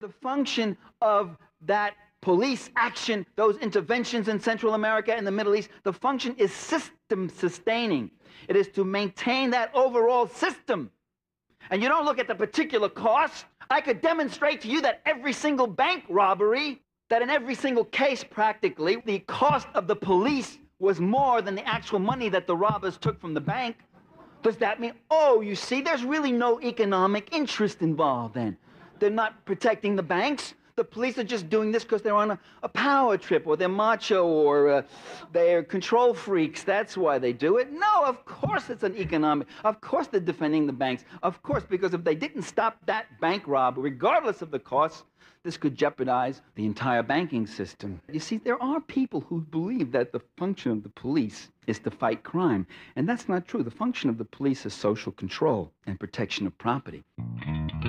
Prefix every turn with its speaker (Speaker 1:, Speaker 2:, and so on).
Speaker 1: The function of that police action, those interventions in Central America and the Middle East, the function is system sustaining. It is to maintain that overall system. And you don't look at the particular cost. I could demonstrate to you that every single bank robbery, that in every single case practically, the cost of the police was more than the actual money that the robbers took from the bank. Does that mean, oh, you see, there's really no economic interest involved then? They're not protecting the banks. The police are just doing this because they're on a power trip, or they're macho, or they're control freaks. That's why they do it. No, of course it's an economic. Of course they're defending the banks. Of course, because if they didn't stop that bank robbery, regardless of the cost, this could jeopardize the entire banking system. You see, there are people who believe that the function of the police is to fight crime, and that's not true. The function of the police is social control and protection of property.